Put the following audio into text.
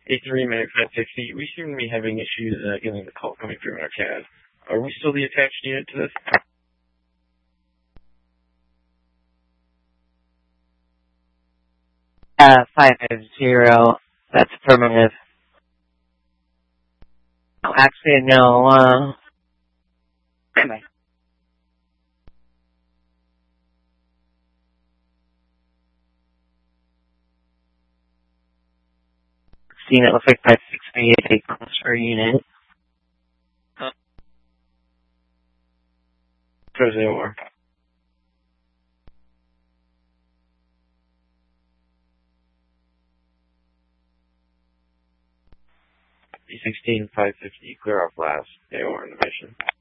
A3 Mag 560. We seem to be having issues getting the call coming through in our CAD. Are we still the attached unit to this? 550. That's affirmative. Oh, actually, no. Anyway. Seeing it looks like 568 calls per unit. Because they were. E16 550, clear off last. They were in the mission.